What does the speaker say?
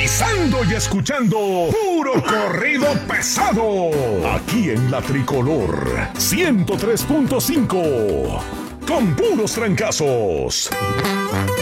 sintonizando y escuchando puro corrido pesado. Aquí en la Tricolor 103.5. Con puros trancazos.